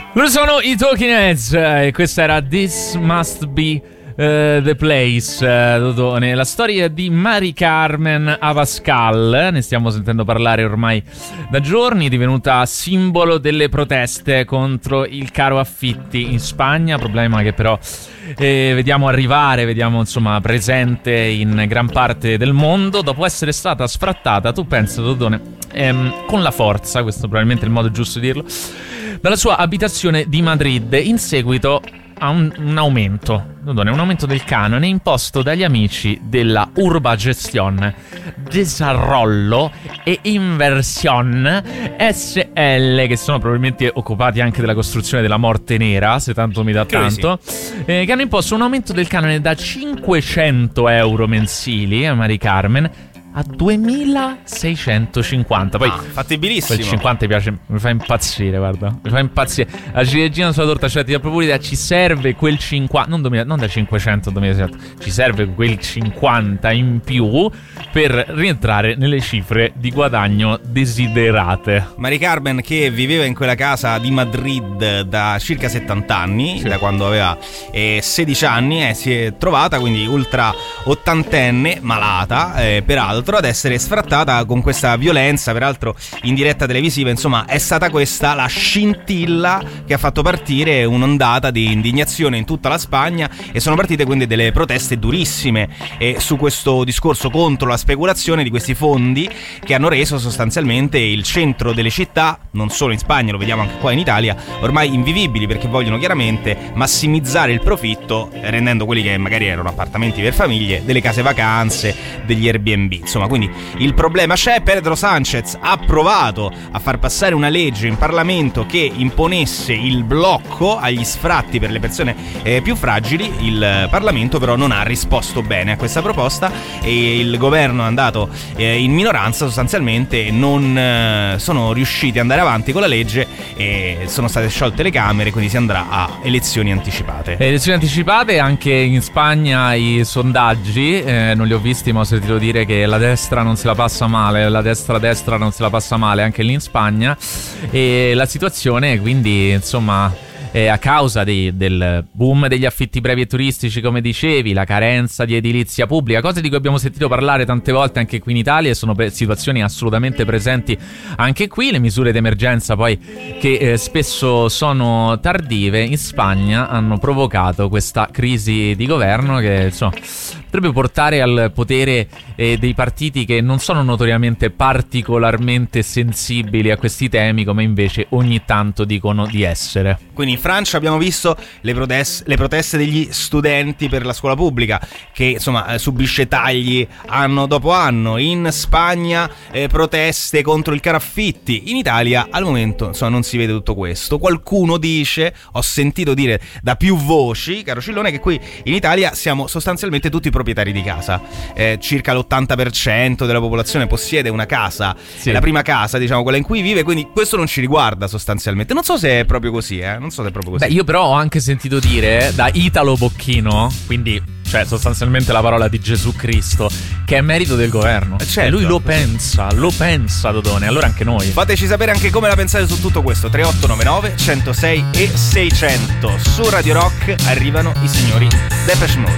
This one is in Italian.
Lo sono i Talking Heads e questa era This Must Be The Place, Dodone. La storia di Mari Carmen Abascal, ne stiamo sentendo parlare ormai da giorni, è divenuta simbolo delle proteste contro il caro affitti in Spagna, problema che però vediamo arrivare, vediamo insomma presente in gran parte del mondo, dopo essere stata sfrattata, tu pensa Dodone, con la forza, questo probabilmente è il modo giusto di dirlo, dalla sua abitazione di Madrid in seguito a un aumento, Dodone, un aumento del canone imposto dagli amici della Urba Gestión Desarrollo e Inversión SL, che sono probabilmente occupati anche della costruzione della Morte Nera, se tanto mi dà tanto, che hanno imposto un aumento del canone da 500 euro mensili a Mari Carmen a 2650. Poi fattibilissimo. Quel 50 mi fa impazzire, guarda. Mi fa impazzire. La ciliegina sulla torta, cioè ti dà proprio l'idea, ci serve quel 50, non da 500 a 2600, ci serve quel 50 in più per rientrare nelle cifre di guadagno desiderate. Mari Carmen, che viveva in quella casa di Madrid da circa 70 anni, sì, da quando aveva 16 anni, si è trovata quindi ultra ottantenne, malata, peraltro ad essere sfrattata con questa violenza, peraltro in diretta televisiva. Insomma, è stata questa la scintilla che ha fatto partire un'ondata di indignazione in tutta la Spagna, e sono partite quindi delle proteste durissime su questo discorso contro la speculazione di questi fondi che hanno reso sostanzialmente il centro delle città, non solo in Spagna, lo vediamo anche qua in Italia, ormai invivibili, perché vogliono chiaramente massimizzare il profitto, rendendo quelli che magari erano appartamenti per famiglie delle case vacanze, degli Airbnb. Insomma, quindi il problema c'è. Pedro Sánchez ha provato a far passare una legge in Parlamento che imponesse il blocco agli sfratti per le persone più fragili. Il Parlamento però non ha risposto bene a questa proposta e il governo è andato in minoranza sostanzialmente, non sono riusciti ad andare avanti con la legge e sono state sciolte le Camere, quindi si andrà a elezioni anticipate. Elezioni anticipate anche in Spagna. I sondaggi non li ho visti, ma ho sentito dire che la destra non se la passa male, la destra non se la passa male anche lì in Spagna, e la situazione quindi insomma a causa del boom degli affitti brevi e turistici, come dicevi, la carenza di edilizia pubblica, cose di cui abbiamo sentito parlare tante volte anche qui in Italia, e sono situazioni assolutamente presenti anche qui. Le misure d'emergenza poi che spesso sono tardive in Spagna hanno provocato questa crisi di governo che insomma potrebbe portare al potere dei partiti che non sono notoriamente particolarmente sensibili a questi temi, come invece ogni tanto dicono di essere. Quindi in Francia abbiamo visto le proteste degli studenti per la scuola pubblica, che insomma subisce tagli anno dopo anno. In Spagna proteste contro il caro affitti. In Italia al momento insomma non si vede tutto questo. Qualcuno dice, ho sentito dire da più voci, caro Cillone, che qui in Italia siamo sostanzialmente tutti proprietari di casa. Circa l'80% della popolazione possiede una casa, sì, la prima casa, diciamo, quella in cui vive, quindi questo non ci riguarda sostanzialmente. Non so se è proprio così, non so se è proprio così. Beh, io però ho anche sentito dire da Italo Bocchino, quindi cioè sostanzialmente la parola di Gesù Cristo, che è merito del governo. Certo. E lui lo pensa Dodone, allora anche noi. Fateci sapere anche come la pensate su tutto questo. 3899 106 e 600. Su Radio Rock arrivano i signori Depeche Mode.